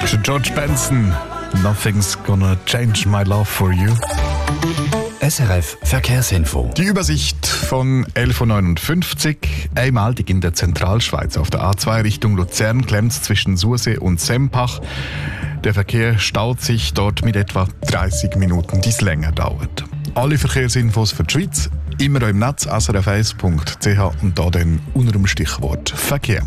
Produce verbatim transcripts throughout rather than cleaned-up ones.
George Benson, Nothing's Gonna Change My Love For You. S R F Verkehrsinfo. Die Übersicht von elf Uhr neunundfünfzig. Eine Meldung in der Zentralschweiz. Auf der A zwei Richtung Luzern klemmt es zwischen Sursee und Sempach. Der Verkehr staut sich dort mit etwa dreißig Minuten, die es länger dauert. Alle Verkehrsinfos für die Schweiz immer im Netz s r f eins punkt c h und da dann unter dem Stichwort Verkehr.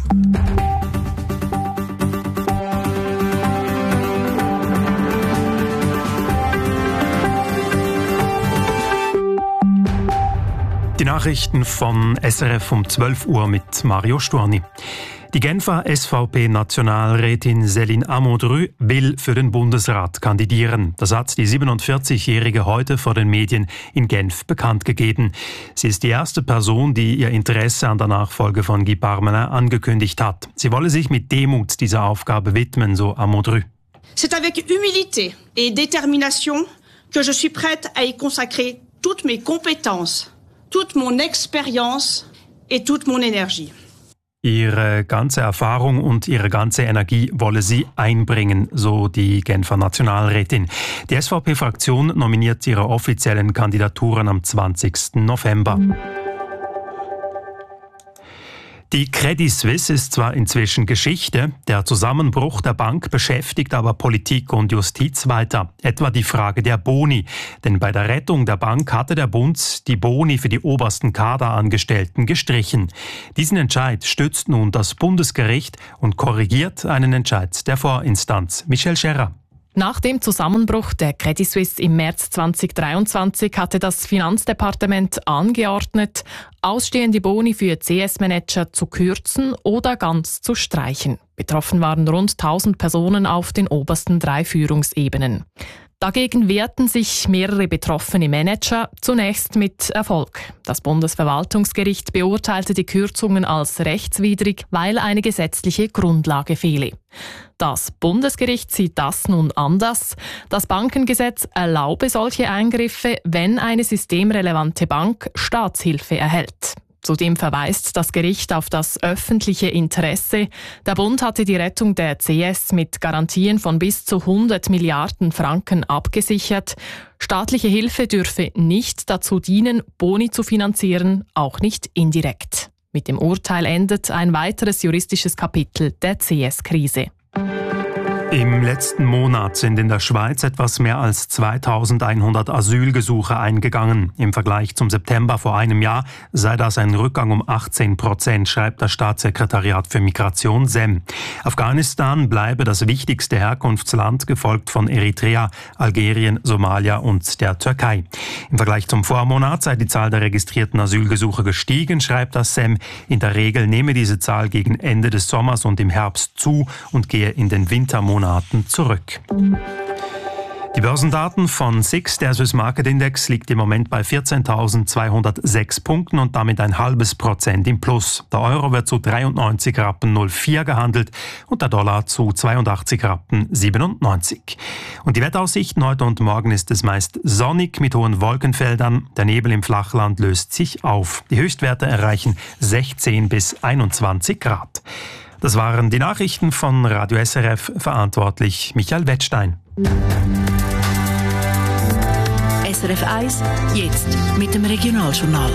Die Nachrichten von S R F um zwölf Uhr mit Mario Storni. Die Genfer S V P-Nationalrätin Céline Amondru will für den Bundesrat kandidieren. Das hat die siebenundvierzigjährige heute vor den Medien in Genf bekannt gegeben. Sie ist die erste Person, die ihr Interesse an der Nachfolge von Guy Parmelin angekündigt hat. Sie wolle sich mit Demut dieser Aufgabe widmen, so Amondru. C'est avec humilité et détermination que je suis prête à y consacrer toutes mes compétences, toute mon expérience et toute mon énergie. Ihre ganze Erfahrung und ihre ganze Energie wolle sie einbringen, so die Genfer Nationalrätin. Die S V P-Fraktion nominiert ihre offiziellen Kandidaturen am zwanzigsten November. Die Credit Suisse ist zwar inzwischen Geschichte, der Zusammenbruch der Bank beschäftigt aber Politik und Justiz weiter. Etwa die Frage der Boni. Denn bei der Rettung der Bank hatte der Bund die Boni für die obersten Kaderangestellten gestrichen. Diesen Entscheid stützt nun das Bundesgericht und korrigiert einen Entscheid der Vorinstanz. Michel Scherrer. Nach dem Zusammenbruch der Credit Suisse im März zweitausenddreiundzwanzig hatte das Finanzdepartement angeordnet, ausstehende Boni für C S-Manager zu kürzen oder ganz zu streichen. Betroffen waren rund tausend Personen auf den obersten drei Führungsebenen. Dagegen wehrten sich mehrere betroffene Manager, zunächst mit Erfolg. Das Bundesverwaltungsgericht beurteilte die Kürzungen als rechtswidrig, weil eine gesetzliche Grundlage fehle. Das Bundesgericht sieht das nun anders. Das Bankengesetz erlaube solche Eingriffe, wenn eine systemrelevante Bank Staatshilfe erhält. Zudem verweist das Gericht auf das öffentliche Interesse. Der Bund hatte die Rettung der C S mit Garantien von bis zu hundert Milliarden Franken abgesichert. Staatliche Hilfe dürfe nicht dazu dienen, Boni zu finanzieren, auch nicht indirekt. Mit dem Urteil endet ein weiteres juristisches Kapitel der C S-Krise. Im letzten Monat sind in der Schweiz etwas mehr als zweitausendeinhundert Asylgesuche eingegangen. Im Vergleich zum September vor einem Jahr sei das ein Rückgang um achtzehn Prozent, schreibt das Staatssekretariat für Migration S E M. Afghanistan bleibe das wichtigste Herkunftsland, gefolgt von Eritrea, Algerien, Somalia und der Türkei. Im Vergleich zum Vormonat sei die Zahl der registrierten Asylgesuche gestiegen, schreibt das S E M. In der Regel nehme diese Zahl gegen Ende des Sommers und im Herbst zu und gehe in den Wintermonaten zurück. Die Börsendaten von S I X, der Swiss Market Index, liegt im Moment bei vierzehntausendzweihundertsechs Punkten und damit ein halbes Prozent im Plus. Der Euro wird zu dreiundneunzig Rappen null vier gehandelt und der Dollar zu zweiundachtzig Rappen siebenundneunzig. Und die Wetteraussichten heute und morgen ist es meist sonnig mit hohen Wolkenfeldern. Der Nebel im Flachland löst sich auf. Die Höchstwerte erreichen sechzehn bis einundzwanzig Grad. Das waren die Nachrichten von Radio S R F, verantwortlich Michael Wettstein. S R F eins, jetzt mit dem Regionaljournal.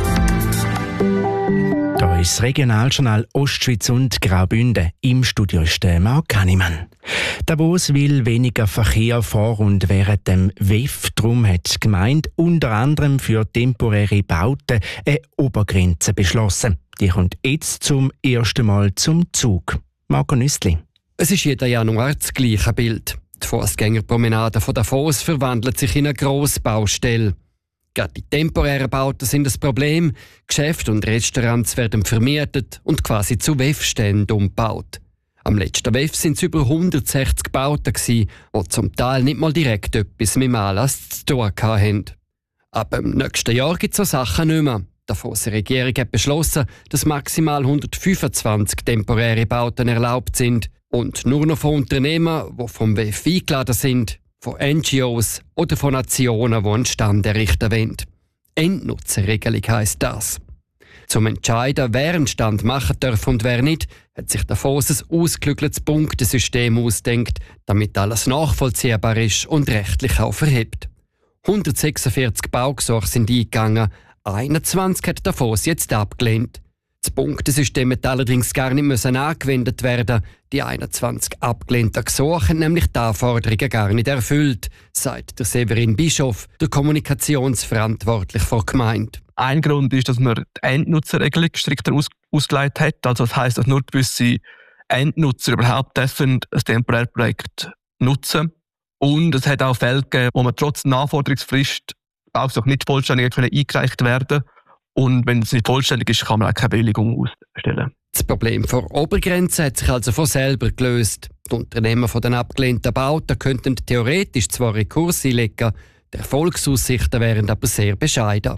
Da ist das Regionaljournal Ostschweiz und Graubünden. Im Studio ist der Marc Kannimann. Davos will weniger Verkehr vor und während dem W E F. Darum hat die Gemeinde unter anderem für temporäre Bauten eine Obergrenze beschlossen. Die kommt jetzt zum ersten Mal zum Zug. Marco Nüssli. Es ist jeden Januar das gleiche Bild. Die Fußgängerpromenade von Davos verwandelt sich in eine Grossbaustelle. Gerade die temporären Bauten sind das Problem. Geschäfte und Restaurants werden vermietet und quasi zu W E F-Ständen umgebaut. Am letzten W E F waren es über hundertsechzig Bauten, die zum Teil nicht mal direkt etwas mit dem Anlass zu tun hatten. Ab dem nächsten Jahr gibt es so Sachen nicht mehr. Die Davoser Regierung hat beschlossen, dass maximal hundertfünfundzwanzig temporäre Bauten erlaubt sind und nur noch von Unternehmen, die vom W E F eingeladen sind, von N G Os oder von Nationen, die einen Stand errichten wollen. Endnutzerregelung heisst das. Zum Entscheiden, wer einen Stand machen darf und wer nicht, hat sich Davos ein ausgeklügeltes Punktesystem ausgedacht, damit alles nachvollziehbar ist und rechtlich auch verhebt. hundertsechsundvierzig Baugesuche sind eingegangen, einundzwanzig hat Davos jetzt abgelehnt. Das Punktesystem hätte allerdings gar nicht müssen angewendet werden. Die einundzwanzig abgelehnten Gesuche haben nämlich die Anforderungen gar nicht erfüllt, sagt der Severin Bischof, der Kommunikationsverantwortliche der Gemeinde. Ein Grund ist, dass man die Endnutzerregelung strikter aus- ausgelegt hat. Also das heisst, dass nur gewisse Endnutzer überhaupt dürfen ein Temporärprojekt nutzen. Und es hat auch Fälle gegeben, wo man trotz Nachforderungsfrist auch nicht vollständig eingereicht werden können. Und wenn es nicht vollständig ist, kann man auch keine Bewilligung ausstellen. Das Problem der Obergrenze hat sich also von selber gelöst. Die Unternehmer von den abgelehnten Bauten könnten theoretisch zwar Rekurs einlegen, die Erfolgsaussichten wären aber sehr bescheiden.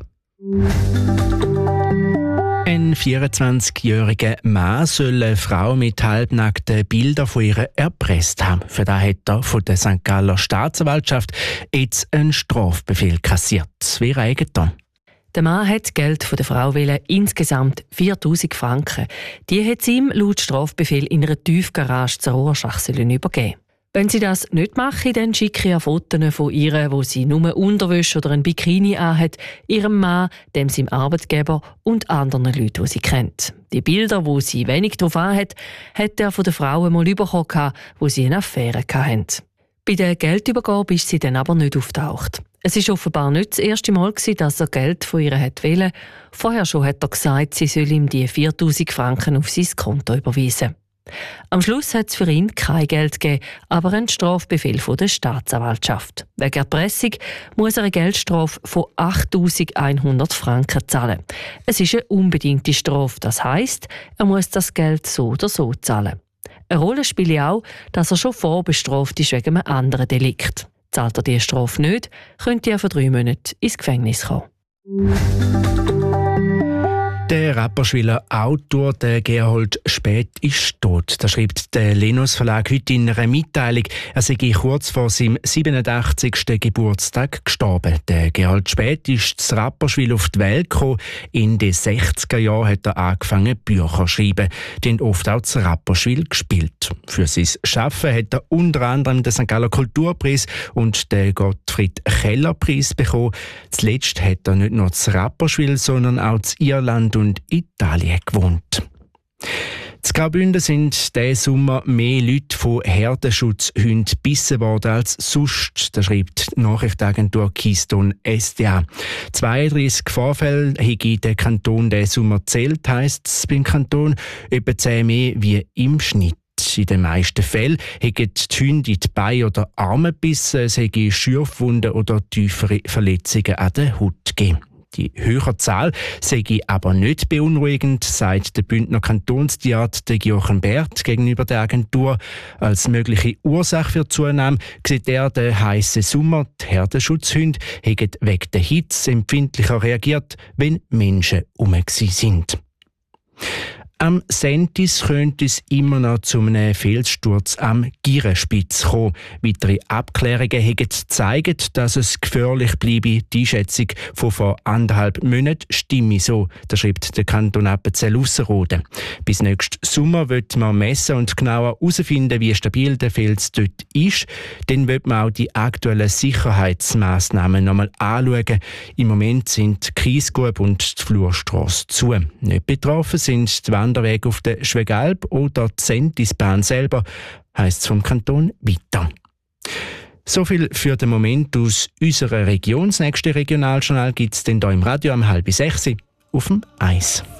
Ein vierundzwanzigjähriger Mann soll eine Frau mit halbnackten Bildern von ihr erpresst haben. Für das hat er von der Sankt Galler Staatsanwaltschaft jetzt einen Strafbefehl kassiert. Wie regelt er? Der Mann hat Geld von der Frau wollen, insgesamt viertausend Franken. Die hat sie ihm laut Strafbefehl in einer Tiefgarage zur Rorschach übergeben. Wenn sie das nicht mache, dann schicke er Fotos von ihr, wo sie nur Unterwäsche oder ein Bikini anhat, ihrem Mann, dem seinem Arbeitgeber und anderen Leuten, die sie kennt. Die Bilder, wo sie wenig drauf anhat, hat er von der Frau einmal bekommen, wo sie eine Affäre hatten. Bei der Geldübergabe ist sie dann aber nicht auftaucht. Es war offenbar nicht das erste Mal, dass er Geld von ihr wollte. Vorher schon hat er gesagt, sie soll ihm die viertausend Franken auf sein Konto überweisen. Am Schluss hat es für ihn kein Geld gegeben, aber einen Strafbefehl von der Staatsanwaltschaft. Wegen Erpressung muss er eine Geldstrafe von achttausendeinhundert Franken zahlen. Es ist eine unbedingte Strafe, das heisst, er muss das Geld so oder so zahlen. Eine Rolle spielt auch, dass er schon vorbestraft ist wegen einem anderen Delikt. Zahlt er diese Strafe nicht, könnte er für drei Monate ins Gefängnis kommen. Der Rapperschwiler Autor der Gerhold Späth ist tot. Das schreibt der Lenus Verlag heute in einer Mitteilung. Er sei kurz vor seinem siebenundachtzigsten Geburtstag gestorben. Der Gerhold Späth ist zu Rapperschwil auf die Welt gekommen. In den sechziger Jahren hat er angefangen, Bücher zu schreiben. Die haben oft auch zu Rapperschwil gespielt. Für sein Schaffen hat er unter anderem den Sankt Galler Kulturpreis und den Gottfried Keller Preis bekommen. Zuletzt hat er nicht nur zu Rapperschwil, sondern auch zu Irland und Italien gewohnt. In Graubünden sind diesen Sommer mehr Leute von Herdenschutzhunden gebissen worden als sonst. Das schreibt die Nachrichtenagentur Keystone S D A. zweiunddreissig Vorfälle hätte der Kanton diesen Sommer gezählt, heisst es beim Kanton, etwa zehn mehr wie im Schnitt. In den meisten Fällen haben die Hunde in die Beine oder Arme gebissen, es hätte Schürfwunden oder tiefere Verletzungen an der Haut gegeben. Die höhere Zahl sei aber nicht beunruhigend, sagt der Bündner Kantonstierarzt Jochen Bert gegenüber der Agentur. Als mögliche Ursache für die Zunahme sieht er den heissen Sommer. Die Herdenschutzhunde haben wegen der Hitze empfindlicher reagiert, wenn Menschen herum sind. Am Sentis könnte es immer noch zu einem Felssturz am Gierenspitz kommen. Weitere Abklärungen haben gezeigt, dass es gefährlich bleibe. Die Einschätzung von vor anderthalb Monaten stimme so, das schreibt der Kanton Appenzell-Ausserrhoden. Bis nächsten Sommer wird man messen und genauer herausfinden, wie stabil der Fels dort ist. Dann wird man auch die aktuellen Sicherheitsmaßnahmen nochmal anschauen. Im Moment sind die Kiesgrube und die Flurstrasse zu. Nicht betroffen sind die Wanderweg auf der Schwegalp oder die Sentisbahn selber, heisst es vom Kanton weiter. So viel für den Moment aus unserer Region. Das nächste Regionaljournal gibt es dann hier im Radio um halb sechs auf dem Eis.